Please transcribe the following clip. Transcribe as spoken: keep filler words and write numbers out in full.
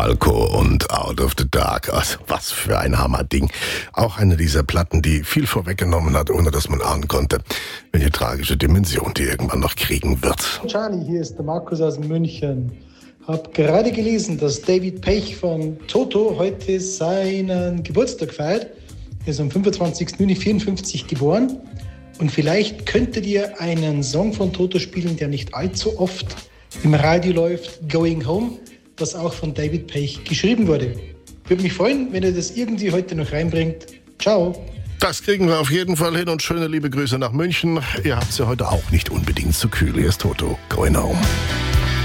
Falco und Out of the Dark. Also, was für ein Hammerding. Auch eine dieser Platten, die viel vorweggenommen hat, ohne dass man ahnen konnte, welche tragische Dimension die irgendwann noch kriegen wird. Charlie, hier ist der Markus aus München. Hab gerade gelesen, dass David Pech von Toto heute seinen Geburtstag feiert. Er ist am fünfundzwanzigsten Juni vierundfünfzig geboren. Und vielleicht könntet ihr einen Song von Toto spielen, der nicht allzu oft im Radio läuft, Going Home, das auch von David Pech geschrieben wurde. Würde mich freuen, wenn ihr das irgendwie heute noch reinbringt. Ciao. Das kriegen wir auf jeden Fall hin und schöne liebe Grüße nach München. Ihr habt es ja heute auch nicht unbedingt zu kühl. Hier ist Toto, Going Home.